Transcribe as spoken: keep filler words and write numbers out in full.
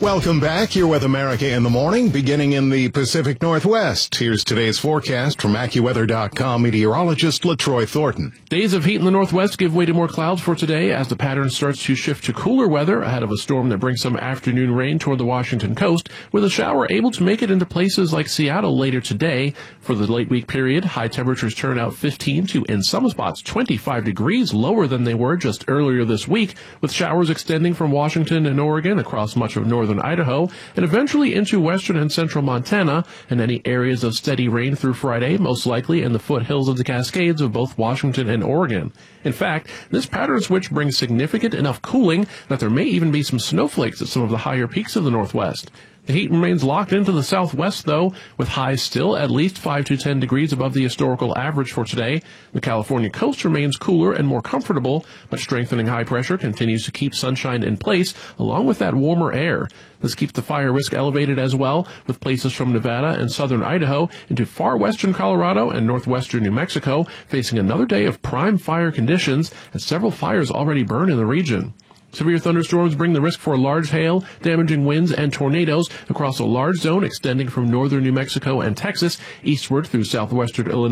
Welcome back. Here with America in the Morning, beginning in the Pacific Northwest. Here's today's forecast from AccuWeather dot com meteorologist LaTroy Thornton. Days of heat in the northwest give way to more clouds for today as the pattern starts to shift to cooler weather ahead of a storm that brings some afternoon rain toward the Washington coast, with a shower able to make it into places like Seattle later today. For the late week period, high temperatures turn out fifteen to, in some spots, twenty-five degrees lower than they were just earlier this week, with showers extending from Washington and Oregon across much of northern Idaho, and eventually into western and central Montana, and any areas of steady rain through Friday, most likely in the foothills of the Cascades of both Washington and Oregon. In fact, this pattern switch brings significant enough cooling that there may even be some snowflakes at some of the higher peaks of the northwest. The heat remains locked into the southwest, though, with highs still at least five to ten degrees above the historical average for today. The California coast remains cooler and more comfortable, but strengthening high pressure continues to keep sunshine in place, along with that warmer air. This keeps the fire risk elevated as well, with places from Nevada and southern Idaho into far western Colorado and northwestern New Mexico facing another day of prime fire conditions, as several fires already burn in the region. Severe thunderstorms bring the risk for large hail, damaging winds, and tornadoes across a large zone extending from northern New Mexico and Texas eastward through southwestern Illinois